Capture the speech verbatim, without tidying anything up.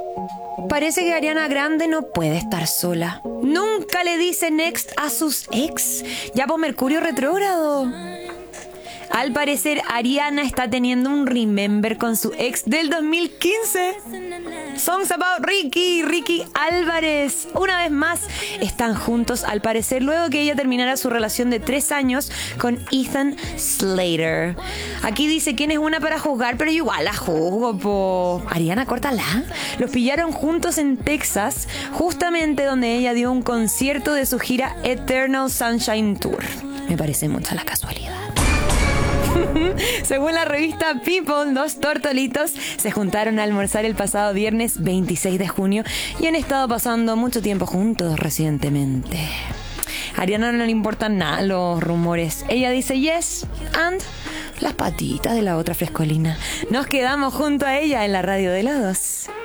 Parece que Ariana Grande no puede estar sola. Nunca le dice next a sus ex. Ya por Mercurio retrógrado. Al parecer, Ariana está teniendo un remember con su ex del dos mil quince. Songs About Ricky, Ricky Álvarez. Una vez más, están juntos, al parecer, luego que ella terminara su relación de tres años con Ethan Slater. Aquí dice quién es una para juzgar, pero yo igual la juzgo, po. Ariana, córtala. Los pillaron juntos en Texas, justamente donde ella dio un concierto de su gira Eternal Sunshine Tour. Me parece mucha la casualidad. Según la revista People, dos tortolitos se juntaron a almorzar el pasado viernes veintiséis de junio y han estado pasando mucho tiempo juntos recientemente. A Ariana no le importan nada los rumores. Ella dice yes, and las patitas de la otra frescolina. Nos quedamos junto a ella en la radio de los dos.